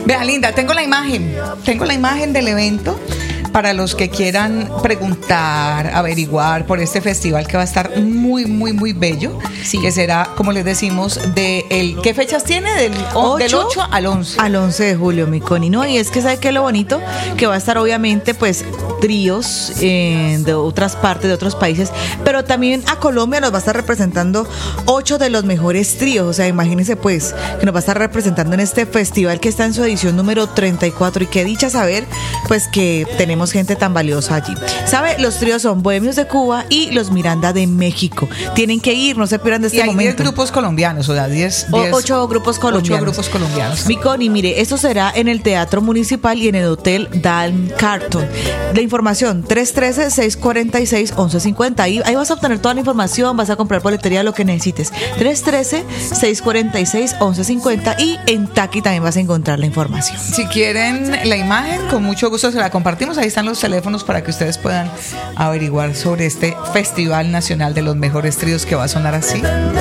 Vea, Linda, tengo la imagen del evento para los que quieran preguntar, averiguar por este festival que va a estar muy, muy, muy bello. Sí. Que será, como les decimos, ¿qué fechas tiene? Del 8 al 11. Al 11 de julio, mi Connie, ¿no? Y es que, ¿sabe qué es lo bonito? Que va a estar, obviamente, pues, tríos de otras partes, de otros países, pero también a Colombia nos va a estar representando 8 de los mejores tríos. O sea, imagínense, pues, que nos va a estar representando en este festival que está en su edición número 34. Y qué dicha saber, pues, que tenemos gente tan valiosa allí. ¿Sabe? Los tríos son Bohemios de Cuba y los Miranda de México. Tienen que ir, no se pierdan de este momento. Y hay 10 grupos colombianos, o sea, 8 grupos colombianos. 8 grupos colombianos. Mi Connie, mire, esto será en el Teatro Municipal y en el Hotel Dan Carton. La información, 313-646-1150. Ahí vas a obtener toda la información, vas a comprar boletería, lo que necesites. 313-646-1150 y en Taqui también vas a encontrar la información. Si quieren la imagen, con mucho gusto se la compartimos. Ahí están los teléfonos para que ustedes puedan averiguar sobre este Festival Nacional de los Mejores Tríos que va a sonar así.